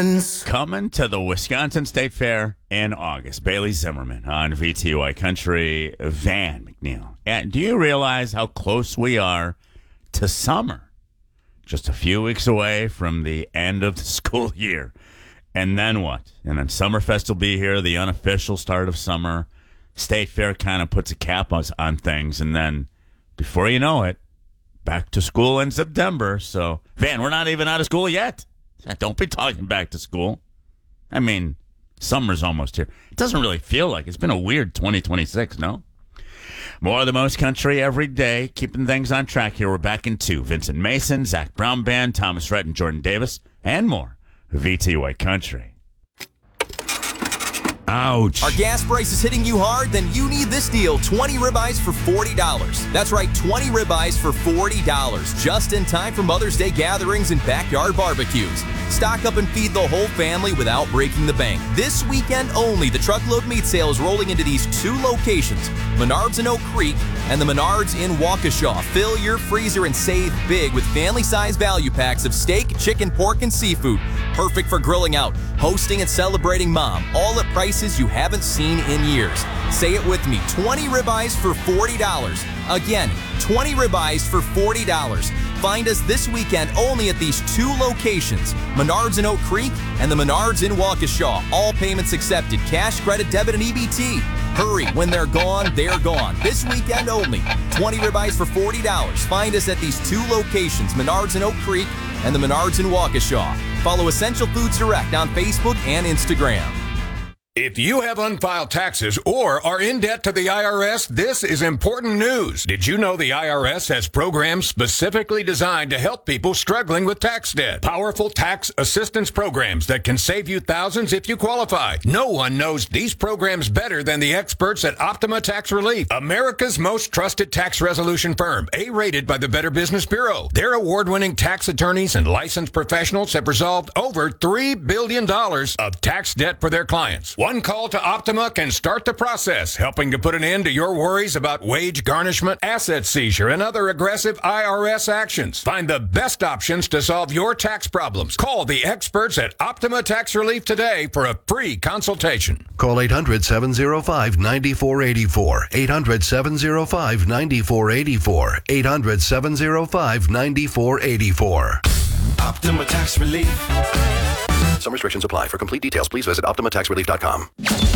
friends. Coming to the Wisconsin State Fair in August. Bailey Zimmerman on VTY Country. Van McNeil. And do you realize how close we are to summer? Just a few weeks away from the end of the school year. And then what? And then Summerfest will be here, the unofficial start of summer. State Fair kind of puts a cap on things. And then before you know it, back to school in September. So, Van, we're not even out of school yet. Don't be talking back to school. I mean, summer's almost here. It doesn't really feel like it's been a weird 2026, no? More of the most country every day, keeping things on track here. We're back in 2. Vincent Mason, Zach Brown Band, Thomas Rhett, and Jordan Davis, and more. VTY Country. Ouch. Are gas prices hitting you hard? Then you need this deal. 20 ribeyes for $40. That's right, 20 ribeyes for $40. Just in time for Mother's Day gatherings and backyard barbecues. Stock up and feed the whole family without breaking the bank. This weekend only, the truckload meat sale is rolling into these 2 locations, Menards in Oak Creek and the Menards in Waukesha. Fill your freezer and save big with family-size value packs of steak, chicken, pork, and seafood. Perfect for grilling out, hosting, and celebrating mom, all at prices you haven't seen in years. Say it with me, 20 ribeyes for $40. Again, 20 ribeyes for $40. Find us this weekend only at these 2 locations, Menards in Oak Creek and the Menards in Waukesha. All payments accepted, cash, credit, debit, and EBT. Hurry, when they're gone, they're gone. This weekend only, 20 ribeyes for $40. Find us at these 2 locations, Menards in Oak Creek and the Menards in Waukesha. Follow Essential Foods Direct on Facebook and Instagram. If you have unfiled taxes or are in debt to the IRS, this is important news. Did you know the IRS has programs specifically designed to help people struggling with tax debt? Powerful tax assistance programs that can save you thousands if you qualify. No one knows these programs better than the experts at Optima Tax Relief, America's most trusted tax resolution firm, A-rated by the Better Business Bureau. Their award-winning tax attorneys and licensed professionals have resolved over $3 billion of tax debt for their clients. One call to Optima can start the process, helping to put an end to your worries about wage garnishment, asset seizure, and other aggressive IRS actions. Find the best options to solve your tax problems. Call the experts at Optima Tax Relief today for a free consultation. Call 800-705-9484. 800-705-9484. 800-705-9484. Optima Tax Relief. Some restrictions apply. For complete details, please visit OptimaTaxRelief.com.